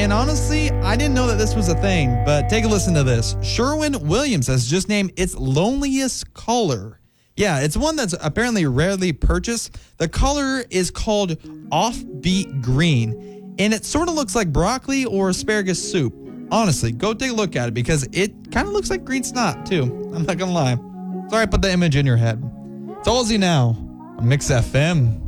And honestly, I didn't know that this was a thing, but take a listen to this. Sherwin-Williams has just named its loneliest color. Yeah, it's one that's apparently rarely purchased. The color is called Offbeat Green, and it sort of looks like broccoli or asparagus soup. Honestly, go take a look at it because it kind of looks like green snot, too. I'm not going to lie. Sorry I put the image in your head. It's Allsy now on Mix FM.